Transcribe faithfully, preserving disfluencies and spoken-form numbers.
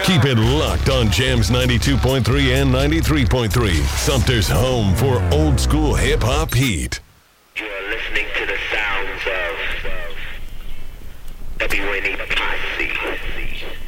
Keep it locked on Jams ninety-two point three and ninety-three point three. Sumter's home for old school hip hop heat. You are listening to the sounds of W N E Posse.